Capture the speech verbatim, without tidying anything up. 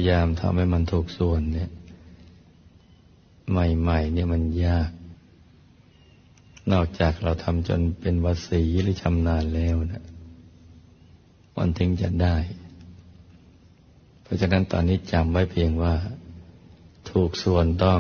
ยายามทำให้มันถูกส่วนเนี่ยใหม่ๆเนี่ยมันยากนอกจากเราทำจนเป็นวสีหรือชำนาญแล้วนะมันถึงจะได้เพราะฉะนั้นตอนนี้จำไว้เพียงว่าถูกส่วนต้อง